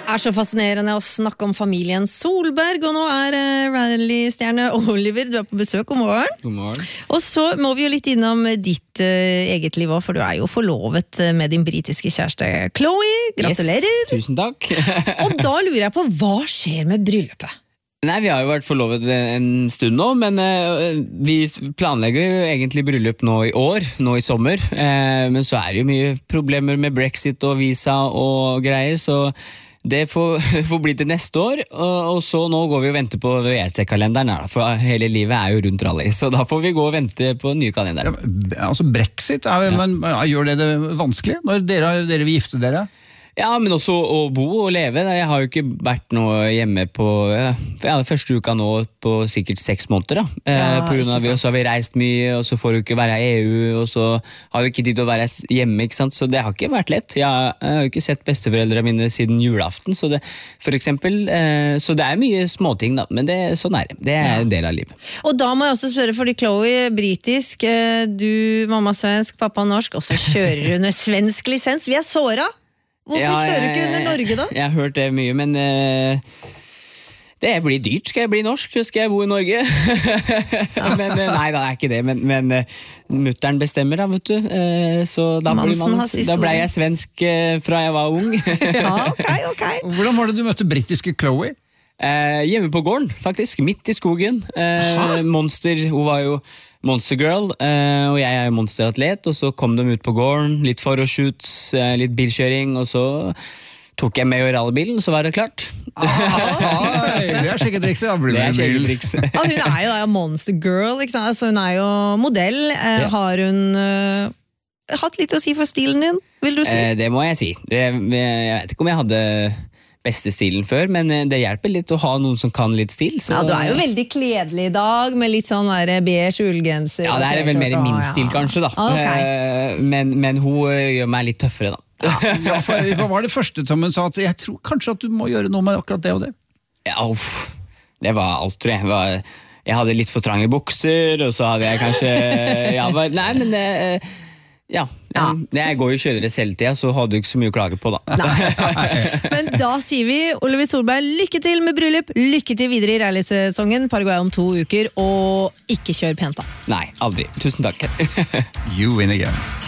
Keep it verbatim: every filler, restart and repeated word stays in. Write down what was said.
er så fascinerende å snakke om familien Solberg, og nå er uh, rallystjerne Oliver, du er på besøk om morgen. God morgen. Og så må vi jo litt innom ditt uh, eget liv også, for du er jo forlovet med din britiske kjæreste Chloe. Gratulerer. Yes, tusen takk. Og da lurer jeg på, hva skjer med bryllupet? Nei, vi har jo vært forlovet en stund nå, men uh, vi planlegger jo egentlig bryllup nå i år, nå i sommer, uh, men så er det jo mye problemer med Brexit og visa og greier, så det får, får bli til neste år, og, og så nå går vi og venter på V R C-kalenderen, da, for hele livet er jo rundt rally, så da får vi gå og vente på nye kalender. Ja, altså Brexit, er, ja. Men, gjør det det vanskelig når dere, dere vil gifte dere? Ja, men også å bo og leve. Jeg har jo ikke vært noe hjemme på ja, første uka nå på sikkert seks måneder. Da. Ja, på grunn av vi, og så har vi reist mye, og så får du ikke være i E U, og så har vi ikke tid til å være hjemme, ikke sant? Så det har ikke vært lett. Jeg har jo ikke sett besteforeldrene mine siden julaften, så det, for eksempel, så det er mye småting, da, men det, sånn er det. Det er en del av livet. Og da må jeg også spørre, fordi Chloe britisk, du mamma svensk, pappa norsk, og så kjører hun svensk lisens. Vi er såra! Hvorfor ja, kjører du ikke under Norge da? Jeg har hørt det mye, men uh, det blir dyrt. Skal jeg bli norsk? Skal jeg bo i Norge? men uh, Nei, da er ikke det, men, men uh, mutteren bestemmer da, vet du. Uh, så da, blir man, da ble jeg svensk uh, fra jeg var ung. Ja, ok, ok. Hvordan var det du møtte britiske Chloe? Uh, hjemme på gården, faktisk. Midt i skogen. Uh, monster, hun var jo Monster Girl, uh, og jeg er monsteratlet, og så kom de ut på gården, litt photoshoots, uh, litt bilkjøring, og så tok jeg med i rallybilen, så var det klart. Ah, det er sjekketrikset. Det er sjekketrikset. Ja, hun er jo da Monster Girl, ikke sant? Altså, hun er jo modell. Uh, ja. Har hun uh, hatt litt å si for stilen din, vil du si? Uh, det må jeg si. Det, jeg vet ikke om jeg hadde beste stilen før, men det hjelper litt å ha noen som kan litt stil. Så... Ja, du er jo veldig kledelig i dag, med litt sånn der beige ullgenser. Ja, det er vel mer i min stil kanskje da. Ah, okay. men, men hun gjør meg litt tøffere da. Ja, for, for var det første som hun sa at jeg tror kanskje at du må gjøre noe med akkurat det og det? Ja, uff. Det var alt, tror jeg. Var, jeg hadde litt for trange bukser, og så hadde jeg kanskje... Ja, var, nei, men... Uh, Ja, ja. Jeg går jo kjødere selv til, så hadde du ikke så mye å klage på da. Men da sier vi, Oliver Solberg, lykke til med bryllup, lykke til videre i rallysesongen, Paraguay om to uker, og ikke kjør pent da. Nei, aldri. Tusen takk. You win again.